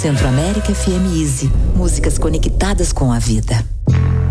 Centro América FM Easy. Músicas conectadas com a vida.